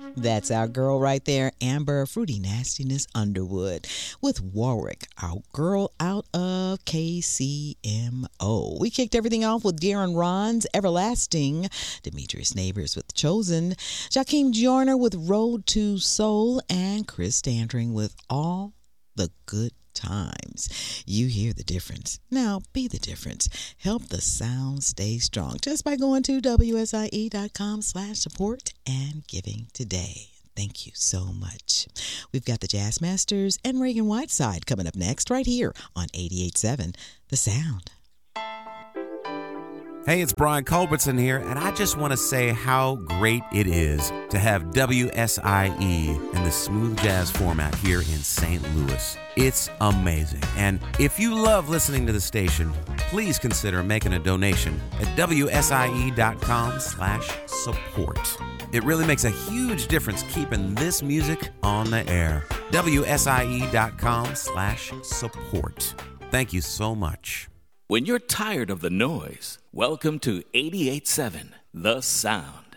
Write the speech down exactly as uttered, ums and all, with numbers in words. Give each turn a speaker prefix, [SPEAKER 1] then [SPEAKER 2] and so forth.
[SPEAKER 1] That's our girl right there, Amber Fruity Nastiness Underwood, with Warwick, our girl out of K C M O. We kicked everything off with Darren Ron's Everlasting, Demetrius Neighbors with Chosen, Jakeem Joyner with Road to Soul, and Chris Standring with All the Good Times. You hear the difference. Now be the difference. Help the sound stay strong just by going to W S I E dot com slash support and giving today. Thank you so much. We've got the Jazz Masters and Reagan Whiteside coming up next right here on eighty-eight point seven The Sound.
[SPEAKER 2] Hey, it's Brian Culbertson here, and I just want to say how great it is to have W S I E in the smooth jazz format here in Saint Louis. It's amazing. And if you love listening to the station, please consider making a donation at W S I E dot com slash support. It really makes a huge difference keeping this music on the air. W S I E dot com slash support. Thank you so much.
[SPEAKER 3] When you're tired of the noise, welcome to eighty-eight point seven The Sound.